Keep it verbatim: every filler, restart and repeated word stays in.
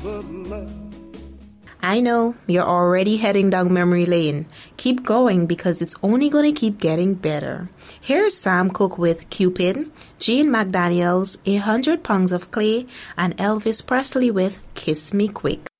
I know, you're already heading down memory lane. Keep going because it's only going to keep getting better. Here's Sam Cooke with Cupid, Gene McDaniels, A Hundred Pounds of Clay, and Elvis Presley with Kiss Me Quick.